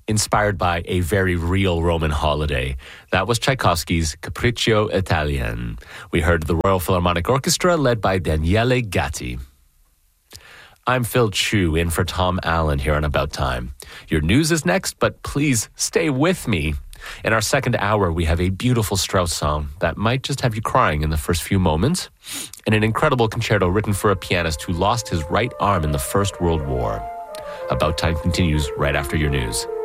inspired by a very real Roman holiday. That was Tchaikovsky's Capriccio Italien. We heard the Royal Philharmonic Orchestra led by Daniele Gatti. I'm Phil Chu, in for Tom Allen here on About Time. Your news is next, but please stay with me. In our second hour, we have a beautiful Strauss song that might just have you crying in the first few moments, and an incredible concerto written for a pianist who lost his right arm in the First World War. About Time continues right after your news.